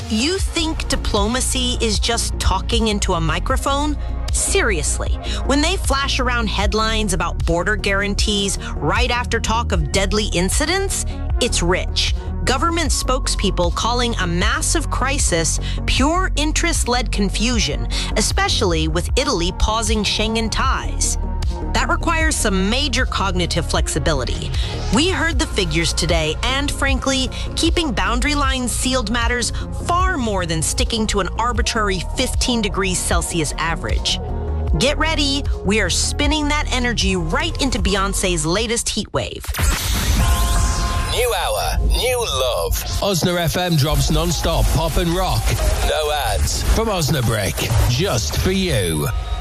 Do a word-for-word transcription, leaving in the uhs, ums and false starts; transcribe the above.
You think diplomacy is just talking into a microphone? Seriously, when they flash around headlines about border guarantees right after talk of deadly incidents, it's rich. Government spokespeople calling a massive crisis pure interest-led confusion, especially with Italy pausing Schengen ties. That requires some major cognitive flexibility. We heard the figures today, and frankly, keeping boundary lines sealed matters far more than sticking to an arbitrary fifteen degrees Celsius average. Get ready, we are spinning that energy right into Beyoncé's latest heat wave. New hour, new love. Osna F M drops non-stop pop and rock. No ads from Osnabrick, just for you.